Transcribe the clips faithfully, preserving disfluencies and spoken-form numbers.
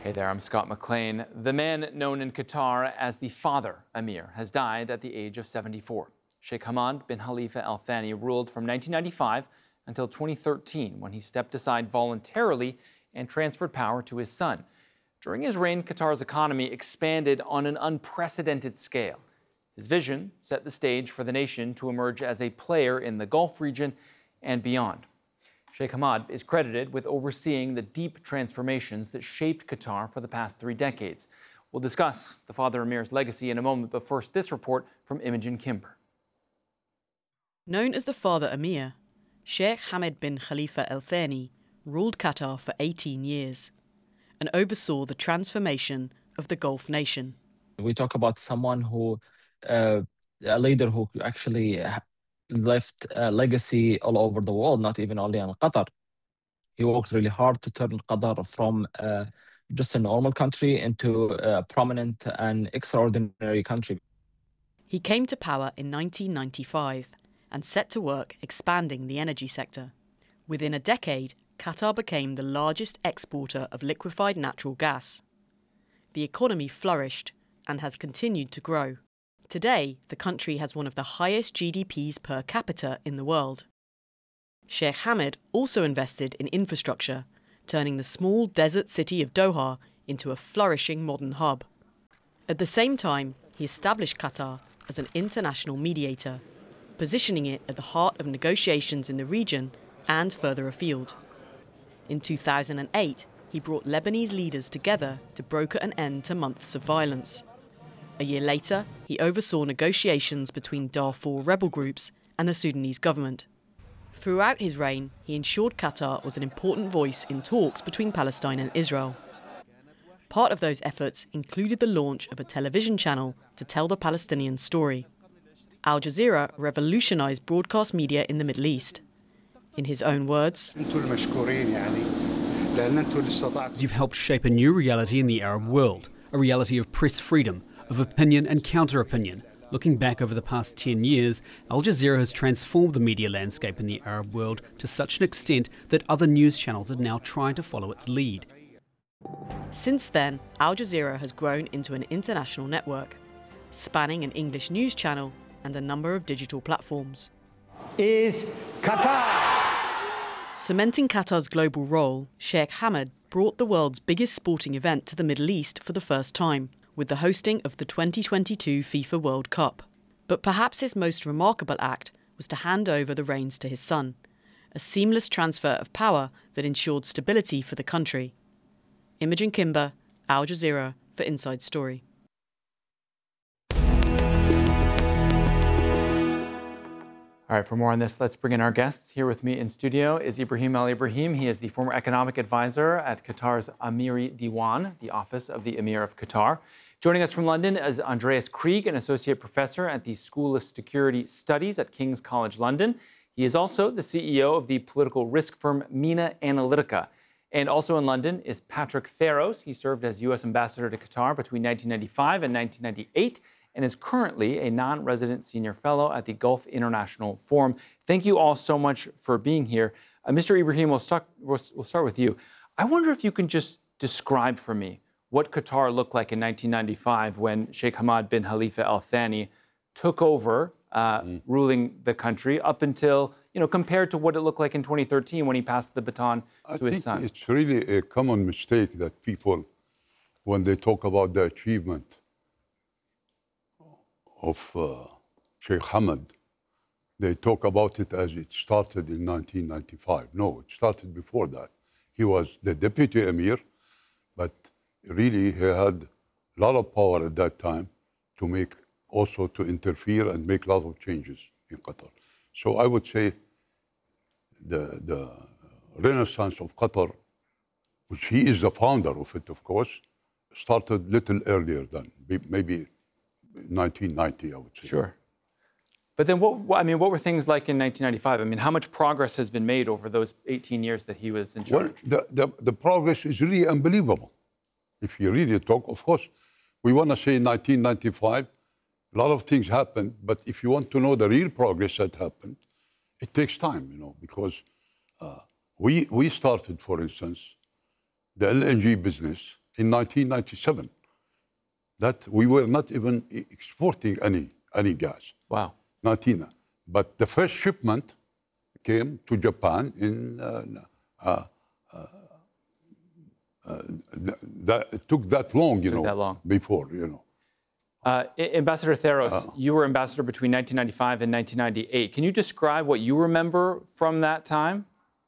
Hey there, I'm Scott McLean. The man known in Qatar as the Father Emir has died at the age of seventy-four. Sheikh Hamad bin Khalifa Al Thani ruled from nineteen ninety-five until twenty thirteen, when he stepped aside voluntarily and transferred power to his son. During his reign, Qatar's economy expanded on an unprecedented scale. His vision set the stage for the nation to emerge as a player in the Gulf region and beyond. Sheikh Hamad is credited with overseeing the deep transformations that shaped Qatar for the past three decades. We'll discuss the Father Emir's legacy in a moment, but first, this report from Imogen Kimber. Known as the Father Emir, Sheikh Hamad bin Khalifa Al Thani ruled Qatar for eighteen years and oversaw the transformation of the Gulf nation. We talk about someone who, uh, a leader who actually left a legacy all over the world, not even only in Qatar. He worked really hard to turn Qatar from uh, just a normal country into a prominent and extraordinary country. He came to power in nineteen ninety-five and set to work expanding the energy sector. Within a decade, Qatar became the largest exporter of liquefied natural gas. The economy flourished and has continued to grow. Today, the country has one of the highest G D Ps per capita in the world. Sheikh Hamad also invested in infrastructure, turning the small desert city of Doha into a flourishing modern hub. At the same time, he established Qatar as an international mediator, positioning it at the heart of negotiations in the region and further afield. In two thousand eight, he brought Lebanese leaders together to broker an end to months of violence. A year later, he oversaw negotiations between Darfur rebel groups and the Sudanese government. Throughout his reign, he ensured Qatar was an important voice in talks between Palestine and Israel. Part of those efforts included the launch of a television channel to tell the Palestinian story. Al Jazeera revolutionized broadcast media in the Middle East. In his own words, "You've helped shape a new reality in the Arab world, a reality of press freedom, of opinion and counter-opinion. Looking back over the past ten years, Al Jazeera has transformed the media landscape in the Arab world to such an extent that other news channels are now trying to follow its lead." Since then, Al Jazeera has grown into an international network, spanning an English news channel and a number of digital platforms. Is Qatar. Cementing Qatar's global role, Sheikh Hamad brought the world's biggest sporting event to the Middle East for the first time, with the hosting of the twenty twenty-two FIFA World Cup. But perhaps his most remarkable act was to hand over the reins to his son, a seamless transfer of power that ensured stability for the country. Imogen Kimber, Al Jazeera for Inside Story. All right, for more on this, let's bring in our guests. Here with me in studio is Ibrahim Al Ibrahim. He is the former economic advisor at Qatar's Amiri Diwan, the office of the Emir of Qatar. Joining us from London is Andreas Krieg, an associate professor at the School of Security Studies at King's College London. He is also the C E O of the political risk firm Mina Analytica. And also in London is Patrick Theros. He served as U S ambassador to Qatar between nineteen ninety-five and nineteen ninety-eight. And is currently a non-resident senior fellow at the Gulf International Forum. Thank you all so much for being here. Uh, Mister Ibrahim, we'll start, we'll, we'll start with you. I wonder if you can just describe for me what Qatar looked like in nineteen ninety-five when Sheikh Hamad bin Khalifa Al Thani took over uh, mm. ruling the country, up until, you know, compared to what it looked like in twenty thirteen when he passed the baton I to his think son. It's really a common mistake that people, when they talk about the achievement of uh, Sheikh Hamad, they talk about it as it started in nineteen ninety-five. No, it started before that. He was the deputy emir, but really he had a lot of power at that time to make, also to interfere and make a lot of changes in Qatar. So I would say the, the renaissance of Qatar, which he is the founder of it, of course, started little earlier than maybe nineteen ninety, I would say. Sure. But then what, what, I mean, what were things like in nineteen ninety-five? I mean, how much progress has been made over those eighteen years that he was in charge? Well, the, the, the progress is really unbelievable. If you really talk, of course, we want to say nineteen ninety-five, a lot of things happened, but if you want to know the real progress that happened, it takes time, you know, because uh, we, we started, for instance, the L N G business in nineteen ninety-seven. That we were not even exporting any, any gas. Wow. nineteen. But the first shipment came to Japan in, uh, uh, uh, uh, that, it took that long, you took know, that long. before, you know. Uh, Ambassador Theros, Uh, you were ambassador between nineteen ninety-five and nineteen ninety-eight. Can you describe what you remember from that time?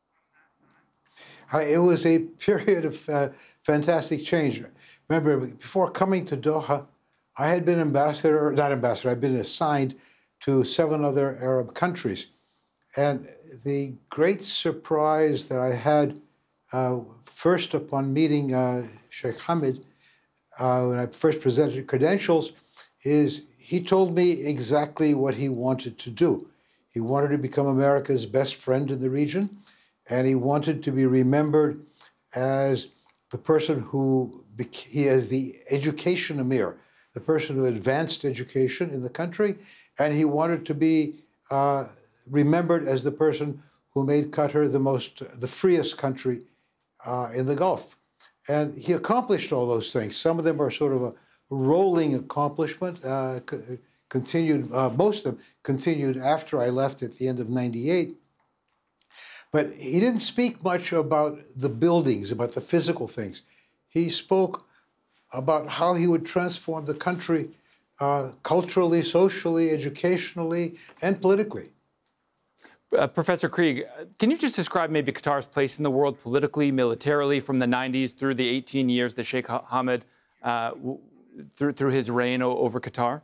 I, it was a period of uh, fantastic change. Remember, before coming to Doha, I had been ambassador, not ambassador, I'd been assigned to seven other Arab countries. And the great surprise that I had uh, first upon meeting uh, Sheikh Hamad, uh, when I first presented credentials, is he told me exactly what he wanted to do. He wanted to become America's best friend in the region, and he wanted to be remembered as the person who, he is the education emir, the person who advanced education in the country, and he wanted to be uh, remembered as the person who made Qatar the most, the freest country uh, in the Gulf. And he accomplished all those things. Some of them are sort of a rolling accomplishment, uh, continued, uh, most of them continued after I left at the end of ninety-eight. But he didn't speak much about the buildings, about the physical things. He spoke about how he would transform the country uh, culturally, socially, educationally, and politically. Uh, Professor Krieg, can you just describe maybe Qatar's place in the world politically, militarily, from the nineties through the eighteen years that Sheikh Hamad, uh, through, through his reign over Qatar?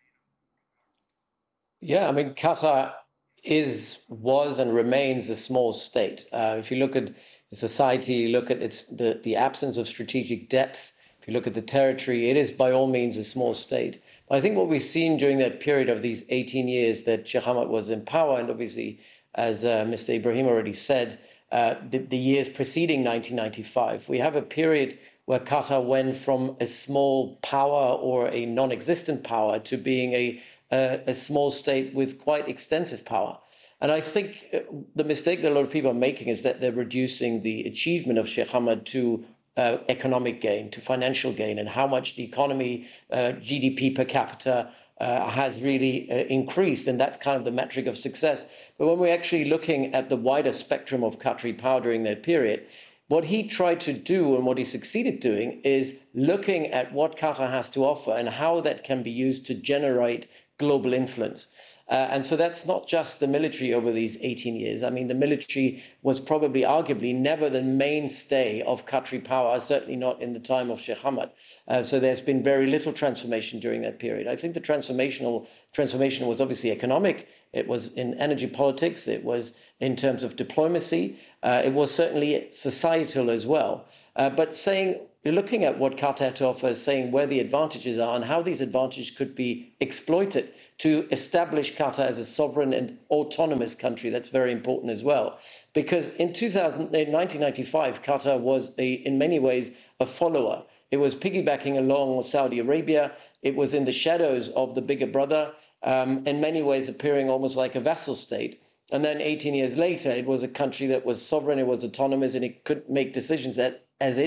Yeah, I mean, Qatar is, was, and remains a small state. Uh, if you look at the society, you look at its the, the absence of strategic depth, if you look at the territory, it is by all means a small state. But I think what we've seen during that period of these eighteen years that Sheikh Hamad was in power, and obviously, as uh, Mister Ibrahim already said, uh, the, the years preceding nineteen ninety-five, we have a period where Qatar went from a small power or a non-existent power to being a, a, a small state with quite extensive power. And I think the mistake that a lot of people are making is that they're reducing the achievement of Sheikh Hamad to uh, economic gain, to financial gain, and how much the economy, uh, G D P per capita, uh, has really uh, increased. And that's kind of the metric of success. But when we're actually looking at the wider spectrum of Qatari power during that period, what he tried to do and what he succeeded doing is looking at what Qatar has to offer and how that can be used to generate global influence. Uh, and so that's not just the military over these eighteen years. I mean, the military was probably arguably never the mainstay of Qatari power, certainly not in the time of Sheikh Hamad. Uh, so there's been very little transformation during that period. I think the transformational transformation was obviously economic. It was in energy politics. It was in terms of diplomacy. Uh, it was certainly societal as well. Uh, but saying, looking at what Qatar had to offer, saying where the advantages are and how these advantages could be exploited to establish Qatar as a sovereign and autonomous country, that's very important as well. Because in, two thousand, in nineteen ninety-five, Qatar was, a, in many ways, a follower. It was piggybacking along Saudi Arabia. It was in the shadows of the bigger brother, um, in many ways appearing almost like a vassal state. And then eighteen years later, it was a country that was sovereign, it was autonomous, and it could make decisions that, as it